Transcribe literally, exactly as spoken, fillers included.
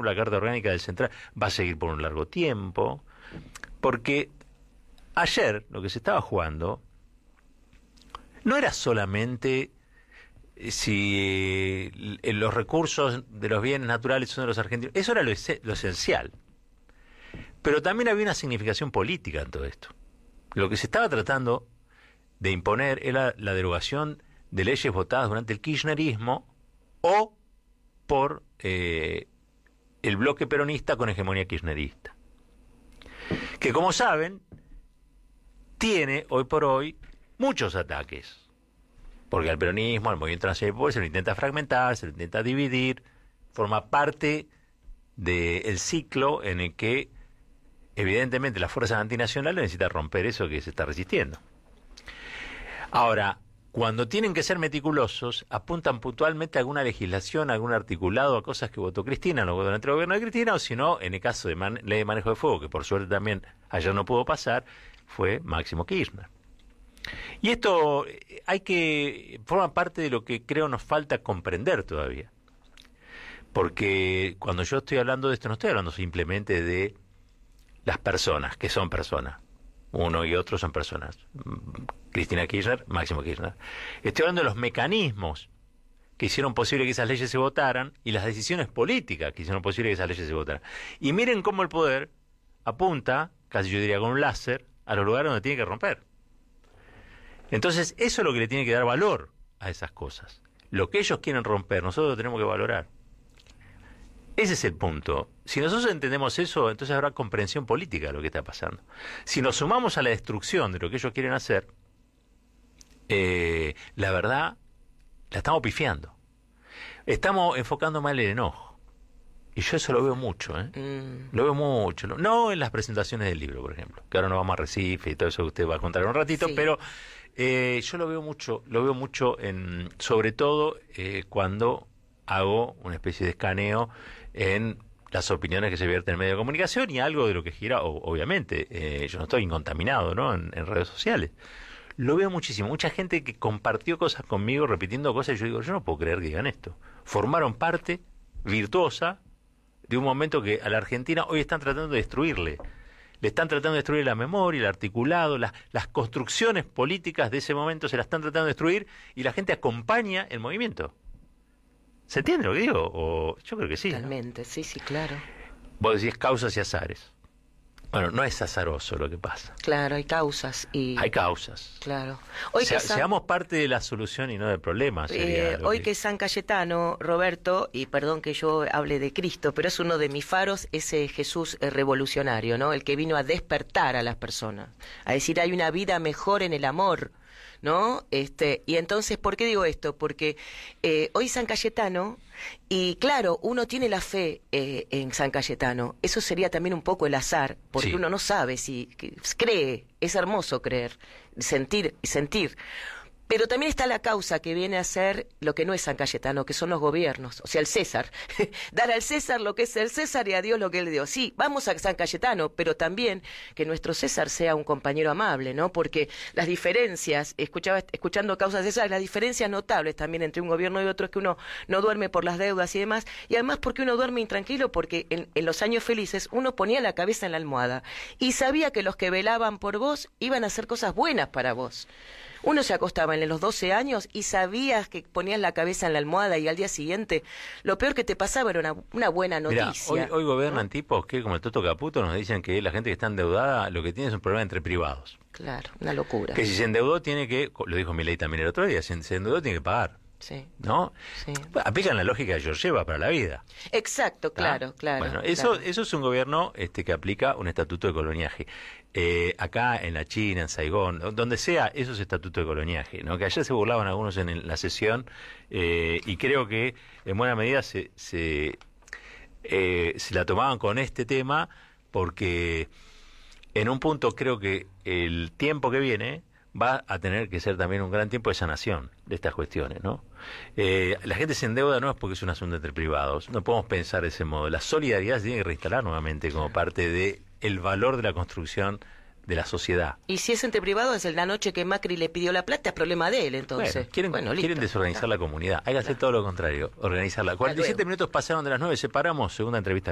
ejemplo, la Carta Orgánica del Central va a seguir por un largo tiempo, porque ayer lo que se estaba jugando no era solamente si eh, los recursos de los bienes naturales son de los argentinos, eso era lo, es, lo esencial, pero también había una significación política en todo esto. Lo que se estaba tratando de imponer era la derogación de leyes votadas durante el kirchnerismo o por eh, el bloque peronista con hegemonía kirchnerista, que, como saben, tiene hoy por hoy muchos ataques, porque al peronismo, al movimiento nacional, se lo intenta fragmentar, se lo intenta dividir, forma parte del ciclo en el que evidentemente las fuerzas antinacionales necesitan romper eso que se está resistiendo. Ahora, cuando tienen que ser meticulosos, apuntan puntualmente a alguna legislación, a algún articulado, a cosas que votó Cristina, no durante el gobierno de Cristina, o si no, en el caso de man- ley de manejo de fuego, que por suerte también ayer no pudo pasar, fue Máximo Kirchner. Y esto hay que forma parte de lo que creo nos falta comprender todavía. Porque cuando yo estoy hablando de esto, no estoy hablando simplemente de las personas, que son personas. Uno y otro son personas. Cristina Kirchner, Máximo Kirchner. Estoy hablando de los mecanismos que hicieron posible que esas leyes se votaran y las decisiones políticas que hicieron posible que esas leyes se votaran. Y miren cómo el poder apunta, casi yo diría con un láser, a los lugares donde tiene que romper. Entonces, eso es lo que le tiene que dar valor a esas cosas. Lo que ellos quieren romper, nosotros lo tenemos que valorar. Ese es el punto. Si nosotros entendemos eso, entonces habrá comprensión política de lo que está pasando. Si nos sumamos a la destrucción de lo que ellos quieren hacer, eh, la verdad, la estamos pifiando. Estamos enfocando mal el enojo. Y yo eso lo veo mucho, ¿eh? Mm. Lo veo mucho. No en las presentaciones del libro, por ejemplo, que ahora nos vamos a Recife y todo eso que usted va a contar en un ratito, sí. pero eh, yo lo veo mucho, lo veo mucho en, sobre todo eh, cuando hago una especie de escaneo en las opiniones que se vierten en medios de comunicación y algo de lo que gira, o, obviamente, eh, yo no estoy incontaminado, ¿no? En, en redes sociales. Lo veo muchísimo. Mucha gente que compartió cosas conmigo, repitiendo cosas, y yo digo, yo no puedo creer que digan esto. Formaron parte virtuosa de un momento que a la Argentina hoy están tratando de destruirle. Le están tratando de destruir la memoria, el articulado, las, las construcciones políticas de ese momento se las están tratando de destruir y la gente acompaña el movimiento. ¿Se entiende lo que digo? O, yo creo que sí. Totalmente, ¿no? Sí, sí, claro. Vos decís causas y azares. Bueno, no es azaroso lo que pasa. Claro, hay causas. y Hay causas. Claro. Hoy Se, que San... Seamos parte de la solución y no del problema. Eh, hoy que... que San Cayetano, Roberto, y perdón que yo hable de Cristo, pero es uno de mis faros, ese Jesús revolucionario, ¿no? El que vino a despertar a las personas, a decir hay una vida mejor en el amor, ¿no? Este, y entonces, ¿por qué digo esto? Porque eh, hoy San Cayetano, y claro, uno tiene la fe eh, en San Cayetano, eso sería también un poco el azar, porque sí. uno no sabe si cree, es hermoso creer, sentir, sentir. Pero también está la causa que viene a ser lo que no es San Cayetano, que son los gobiernos, o sea, el César. Dar al César lo que es el César y a Dios lo que él dio. Sí, vamos a San Cayetano, pero también que nuestro César sea un compañero amable, ¿no? Porque las diferencias, escuchaba, escuchando causas de César, las diferencias notables también entre un gobierno y otro es que uno no duerme por las deudas y demás, y además porque uno duerme intranquilo, porque en, en los años felices uno ponía la cabeza en la almohada y sabía que los que velaban por vos iban a hacer cosas buenas para vos. Uno se acostaba en los doce años y sabías que ponías la cabeza en la almohada y al día siguiente lo peor que te pasaba era una, una buena noticia. Mirá, hoy, hoy gobiernan, ¿no?, tipos que, como el Toto Caputo, nos dicen que la gente que está endeudada lo que tiene es un problema entre privados. Claro, una locura. Que si se endeudó tiene que, lo dijo Milei también el otro día, si se endeudó tiene que pagar. Sí. ¿No? Sí. Bueno, aplican la lógica de Georgieva para la vida. Exacto, claro, ¿Ah? claro. Bueno, eso, claro. eso es un gobierno este, que aplica un estatuto de coloniaje. Eh, acá en la China, en Saigón, donde sea, eso es estatuto de coloniaje, ¿no? Que ayer se burlaban algunos en, en la sesión eh, y creo que en buena medida se, se, eh, se la tomaban con este tema porque en un punto creo que el tiempo que viene va a tener que ser también un gran tiempo de sanación de estas cuestiones, ¿no? Eh, la gente se endeuda no es porque es un asunto entre privados, no podemos pensar de ese modo. La solidaridad se tiene que reinstalar nuevamente como parte de el valor de la construcción de la sociedad. Y si es entre privados, es la noche que Macri le pidió la plata, es problema de él, entonces. Bueno, quieren, bueno, quieren desorganizar la comunidad. Hay que hacer todo lo contrario, organizarla. cuarenta y siete minutos pasaron de las nueve, separamos, segunda entrevista.